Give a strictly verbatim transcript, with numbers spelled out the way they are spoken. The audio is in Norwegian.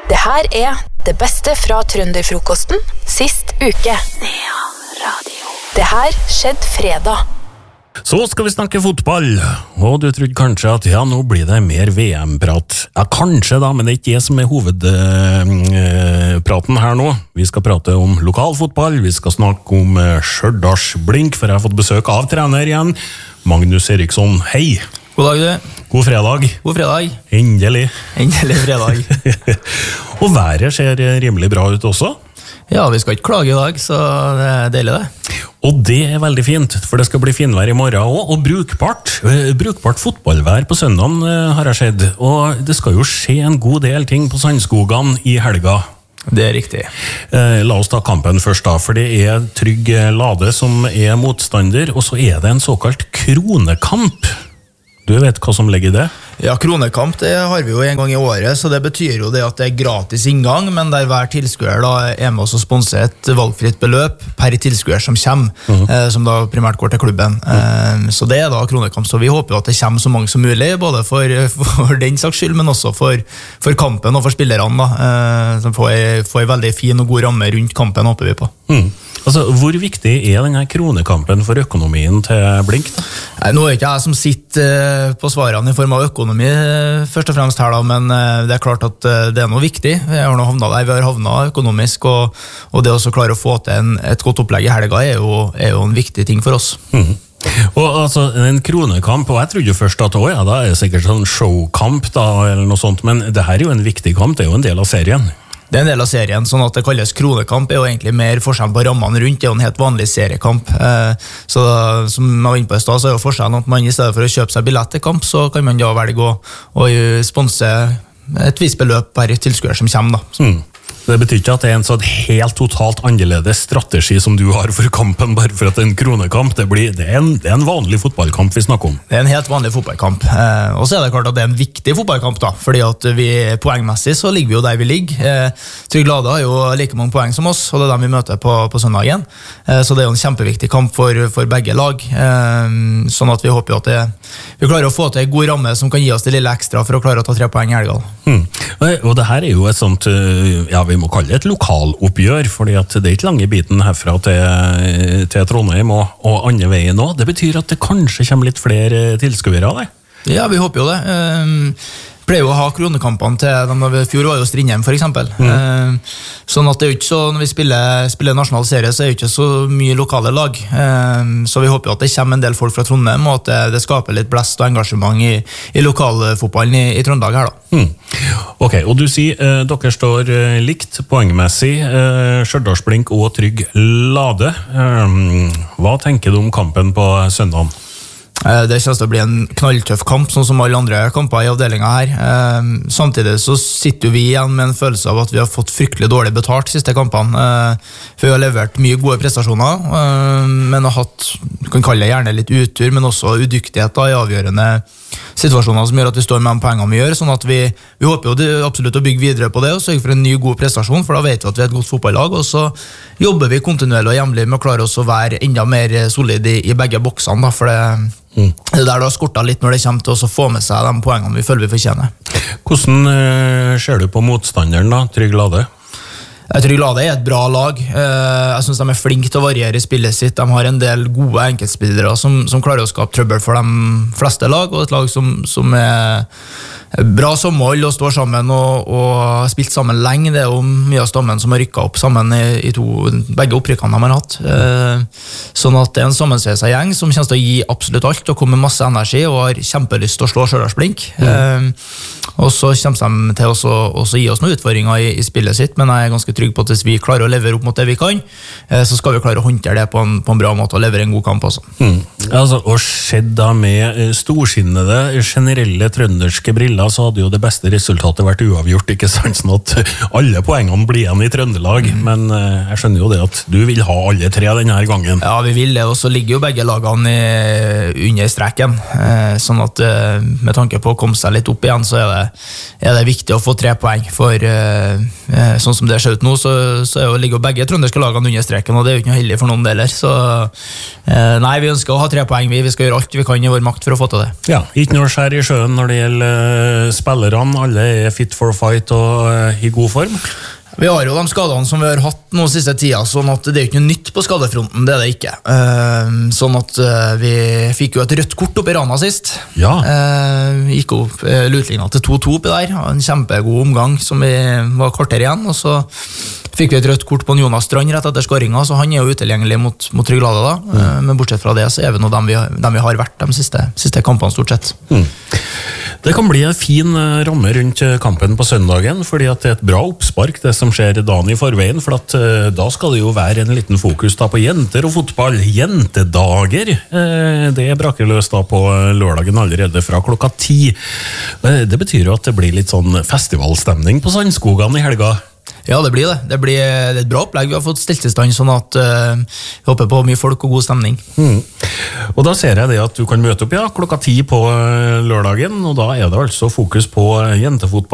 Det her er det beste fra Trønderfrokosten sist uke. Nea Radio. Det her skjedde fredag. Så skal vi snakke fotball, og du trodde kanskje at ja, nå blir det mer V M-prat. Ja, kanskje da, men det er ikke det som er hovedpraten her nå. Vi skal prate om lokalfotball, vi skal snakke om Stjørdals Blink, for jeg har fått besøk av trener igjen, Magnus Eriksson. Hei! God dag, du. God fredag. God fredag. Endelig. Endelig fredag. Og været ser rimelig bra ut også. Ja, vi skal ikke klage i dag, så det er deilig det. Og det er veldig fint, for det skal bli finvær i morgen også, og brukbart, brukbart fotballvær på søndagen har jeg sett. Og det skal jo skje en god del ting på Sandskogan i helga. Det er riktig. La oss ta kampen først da, for det er Trygg Lade som er motstander, og så er det en såkalt kronekamp. Du vet hva som ligger i det? Ja, kronekamp det har vi jo en gang i året, så det betyr jo det at det er gratis inngang, men der hver tilskuer da er med oss å sponse et valgfritt beløp per tilskuer som kommer, mm. eh, som da primært går til klubben. Mm. Eh, så det er da kronekamp, så vi håper jo at det kommer så mange som mulig, både for, for den saks skyld, men også for, for kampen og for spillerne da, eh, som får, får en veldig fin og god ramme rundt kampen, håper vi på. Mm. Altså, hvor viktig er denne kronekampen for økonomien til Blink da? Nei, nå er ikke jeg som sitter på svarene i form av økonomi først og fremst her da, men det er klart at det er noe viktig. Vi har nå havnet der, vi har havnet økonomisk, og, og det å klare å få til en, et godt opplegg i helga er jo, er jo en viktig ting for oss. Mm. Og altså, en kronekamp, og jeg trodde jo først at å, ja, da er det sikkert sånn showkamp da, eller noe sånt, men det her er jo en viktig kamp, det er jo en del av serien. Det er en del av serien, sånn at det kalles kronekamp er jo egentlig mer forskjell på rammene rundt, det er jo en helt vanlig seriekamp. Så som jeg var inne på i sted, så er jo forskjellen at man i stedet for å kjøpe seg billett til kamp, så kan man da velge å, å sponse et visst beløp per tilskuer som kommer da. Mm. Det betyr ikke at det er en sånn helt totalt annerledes strategi som du har for kampen, bare for at det er en kronekamp. Det, blir, det, er en, det er en vanlig fotballkamp vi snakker om. Det er en helt vanlig fotballkamp. Eh, og så er det klart at det er en viktig fotballkamp da, fordi at vi poengmessig så ligger vi jo der vi ligger. Eh, Trygg Lade har jo like mange poeng som oss, og det er dem vi møter på, på søndagen. Eh, så det er jo en kjempeviktig kamp for, for begge lag. Eh, sånn at vi håper jo at det, vi klarer å få til en god ramme som kan gi oss det lille ekstra for å klare å ta tre poeng i helga. Hmm. Og det her er jo et sånt, ja, vi må kalle det et lokaloppgjør, fordi at det er ikke lange biten herfra til, til Trondheim og, og andre veien nå. Det betyr at det kanskje kommer litt flere tilskuere av det? Ja, vi håper jo det. Um, pleier jo å ha kronekampene til dem da fjor var jo Strindheim for eksempel. Mm. Uh, sånn at det er jo ikke så, når vi spiller, spiller nasjonal serie, så er det jo ikke så mye lokale lag. Uh, så vi håper jo at det kommer en del folk fra Trondheim, og at det, det skaper litt blest og engasjement i, i lokalfotballen i, i Trøndelag her da. Mm. Ok, og du sier uh, dere står uh, likt poengmessig, uh, Stjørdals Blink og Trygg Lade. Um, hva tenker du om kampen på søndagen? Det kommer til å bli en knalltøff kamp, sånn som alle andre kamper i avdelingen her. Samtidig så sitter vi igjen med en følelse av at vi har fått fryktelig dårlig betalt siste kampene. For vi har levert mye gode prestasjoner, men har hatt, kan kalle det gjerne litt utur, men også udyktighet da, i avgjørende situasjoner som gjør at vi står med de poengene vi gjør, sånn at vi, vi håper jo det, absolutt å bygge videre på det og sørge for en ny god prestasjon, for da vet vi at vi er et godt fotballag, og så jobber vi kontinuerlig og jevnlig med å klare oss å være enda mer solid i, i begge boksene da, for det Mm. Det der det har skortet litt når det kommer til å få med seg de poengene vi føler vi fortjener. Hvordan uh, ser du på motstanderen da, Trygg Lade? Trygg Lade er et bra lag. Jeg synes de er flinke til å variere spillet sitt. De har en del gode enkeltspillere som, som klarer å skape trøbbel for de fleste lag, og et lag som, som er bra samhold og står sammen og, og har spilt sammen lenge. Det er jo mye av stammen som har rykket opp sammen i, i to, begge opprykkene de har hatt. Sånn at det er en sammensveisa gjeng som kommer til å gi absolutt alt og kommer med masse energi og har kjempelyst til å slå Stjørdals Blink. Mm. Og så kommer de til å også gi oss noen utfordringer i, i spillet sitt, men jeg er ganske trygg på at hvis vi klarer å levere opp mot det vi kan, så skal vi klare å håndtere det på en, på en bra måte og levere en god kamp også. Mm. Altså, og skjedd da med storskinnede, generelle trønderske briller, så hadde jo det beste resultatet vært uavgjort, ikke sant, sånn at alle poengene blir igjen i Trøndelag, mm. men jeg skjønner jo det at du vil ha alle tre denne gangen. Ja, vi vil det, og så ligger jo begge lagene i, under streken, sånn at med tanke på å komme seg litt opp igjen, så er det, er det viktig å få tre poeng, for sånn som det ser ut nå, så, så er jo, ligger jo begge trønderske lagene under streken, og det er jo ikke noe heldig for noen deler, så nei, vi ønsker å ha tre poeng, vi, vi skal gjøre alt vi kan i vår makt for å få til det. Ja, ikke noe skjær i sjøen når det gjelder spillerne, alle er fit for fight og i god form? Vi har jo de skadene som vi har hatt nå siste tida, sånn at det er ikke noe nytt på skadefronten, det er det ikke. Sånn at vi fikk jo et rødt kort opp i Rana sist. Ja. Gikk opp utlignet til to to oppi der, en kjempegod omgang som vi var kvarter igjen, og så fikk vi et rødt kort på Jonas Strand rett etter skåringen, så han er jo utilgjengelig mot, mot Tryglade da, mm. men bortsett fra det så er vi nå dem vi, dem vi har vært de siste, siste kampene stort sett. Mm. Det kan bli en fin ramme rundt kampen på søndagen, fordi at det er et bra oppspark det som skjer dagen i forveien, for at uh, da skal det jo være en liten fokus da på jenter og fotball. Jentedager, uh, det braker løs da på lørdagen allerede fra klokka ti. Uh, det betyr jo at det blir litt sånn festivalstemning på Sandskogan i helga. Ja, det blir det. Det blir det er et bra opplegg. Vi har fått stilt i stand sånn at uh, vi håper på mye folk og god stemning. Mm. Og da ser jeg det at du kan møte opp ja, klokka ti på lørdagen, og da er det altså fokus på jentefotball.